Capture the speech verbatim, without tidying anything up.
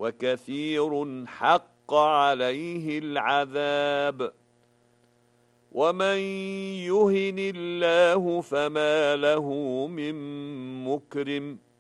وكثير حق عليه العذاب. ومن يهن الله فما له من مكرم